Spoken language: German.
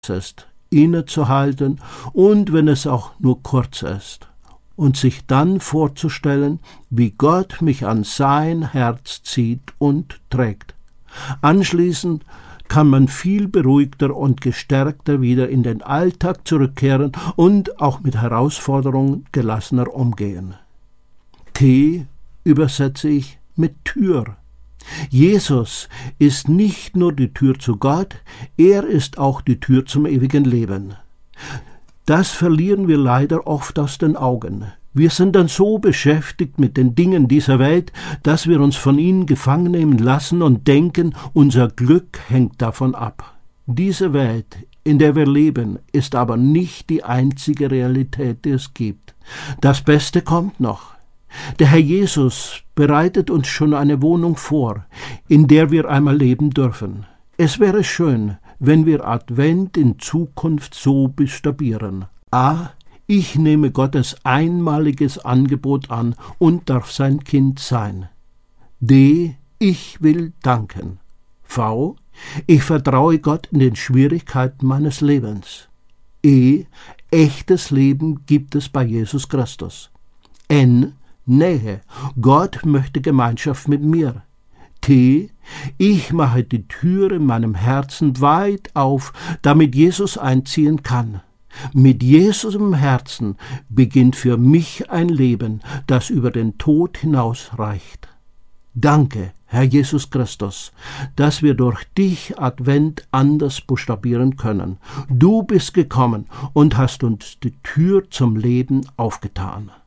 ist, innezuhalten und wenn es auch nur kurz ist, und sich dann vorzustellen, wie Gott mich an sein Herz zieht und trägt. Anschließend kann man viel beruhigter und gestärkter wieder in den Alltag zurückkehren und auch mit Herausforderungen gelassener umgehen. T übersetze ich mit Tür. Jesus ist nicht nur die Tür zu Gott, er ist auch die Tür zum ewigen Leben. Das verlieren wir leider oft aus den Augen. Wir sind dann so beschäftigt mit den Dingen dieser Welt, dass wir uns von ihnen gefangen nehmen lassen und denken, unser Glück hängt davon ab. Diese Welt, in der wir leben, ist aber nicht die einzige Realität, die es gibt. Das Beste kommt noch. Der Herr Jesus bereitet uns schon eine Wohnung vor, in der wir einmal leben dürfen. Es wäre schön, wenn wir Advent in Zukunft so buchstabieren. A. Ich nehme Gottes einmaliges Angebot an und darf sein Kind sein. D. Ich will danken. V. Ich vertraue Gott in den Schwierigkeiten meines Lebens. E. Echtes Leben gibt es bei Jesus Christus. N. Nähe. Gott möchte Gemeinschaft mit mir. T. Ich mache die Tür in meinem Herzen weit auf, damit Jesus einziehen kann. Mit Jesus im Herzen beginnt für mich ein Leben, das über den Tod hinaus reicht. Danke, Herr Jesus Christus, dass wir durch dich Advent anders buchstabieren können. Du bist gekommen und hast uns die Tür zum Leben aufgetan.